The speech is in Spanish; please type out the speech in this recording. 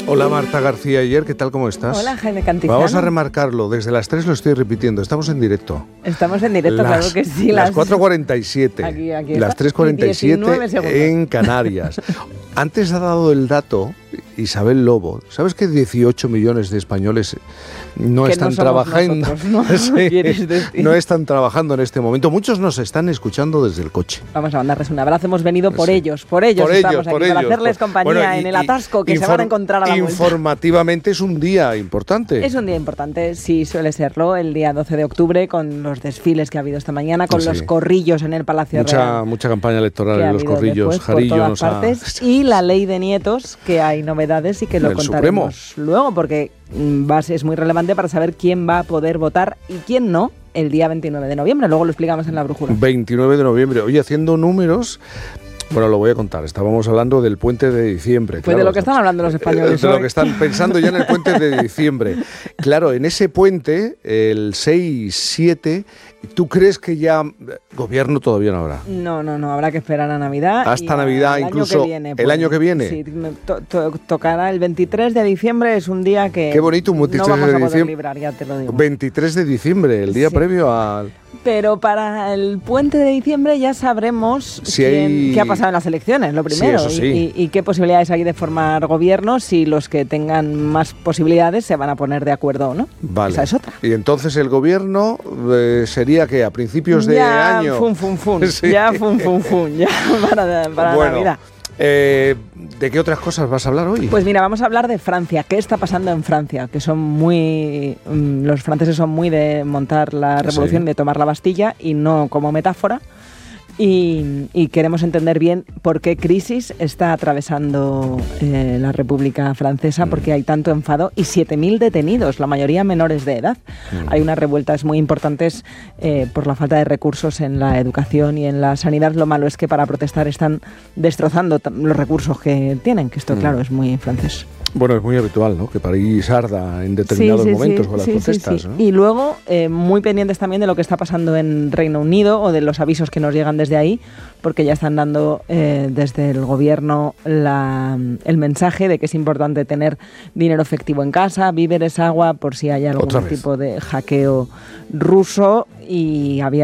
Hola Marta García Ayer, ¿qué tal? ¿Cómo estás? Hola Jaime Cantizano. Vamos a remarcarlo, desde las 3 lo estoy repitiendo, estamos en directo. Estamos en directo, claro que sí. Las 4:47, aquí las 3:47 en Canarias. Antes ha dado el dato Isabel Lobo. ¿Sabes que 18 millones de españoles no que están no trabajando? Nosotros, ¿no? Sí, no están trabajando en este momento. Muchos nos están escuchando desde el coche. Vamos a mandarles un abrazo. Hemos venido por Sí. ellos estamos aquí, para hacerles compañía Bueno, en el atasco que se van a encontrar a la vuelta. Informativamente es un día importante. Es un día importante, sí, suele serlo, el día 12 de octubre, con los desfiles que ha habido esta mañana, con los corrillos en el Palacio Real. Mucha campaña electoral en los corrillos, Jarillo nos y la ley de nietos, que hay novedades y que lo contaremos Supremo. Luego, porque es muy relevante para saber quién va a poder votar y quién no el día 29 de noviembre. Luego lo explicamos en la brújula. 29 de noviembre. Oye, haciendo números... Bueno, lo voy a contar. Estábamos hablando del puente de diciembre. Pues claro, de lo que están hablando los españoles de lo que están pensando ya en el puente de diciembre. Claro, en ese puente, el 6-7, ¿tú crees que ya gobierno todavía no habrá? No, habrá que esperar a Navidad. Hasta Navidad, incluso el año que viene. Sí, tocará el 23 de diciembre, es un día que qué bonito, un 23 no vamos a de poder librar, ya te lo digo. 23 de diciembre, el día previo al... Pero para el puente de diciembre ya sabremos qué ha pasado en las elecciones, lo primero, y qué posibilidades hay de formar gobierno, si los que tengan más posibilidades se van a poner de acuerdo o no. Vale. Esa es otra. Y entonces el gobierno sería que a principios de año... Sí. Ya para Navidad. ¿De qué otras cosas vas a hablar hoy? Pues mira, vamos a hablar de Francia. ¿Qué está pasando en Francia? Que los franceses son muy de montar la revolución, de tomar la Bastilla, y no como metáfora. Y queremos entender bien por qué crisis está atravesando la República Francesa, porque hay tanto enfado y 7.000 detenidos, la mayoría menores de edad. Hay unas revueltas muy importantes por la falta de recursos en la educación y en la sanidad. Lo malo es que para protestar están destrozando los recursos que tienen, que esto, claro, es muy francés. Bueno, es muy habitual, ¿no?, que París arda en determinados momentos con las protestas. ¿No? Y luego, muy pendientes también de lo que está pasando en Reino Unido o de los avisos que nos llegan desde ahí, porque ya están dando desde el gobierno el mensaje de que es importante tener dinero efectivo en casa, víveres, agua, por si hay algún tipo de hackeo ruso, y había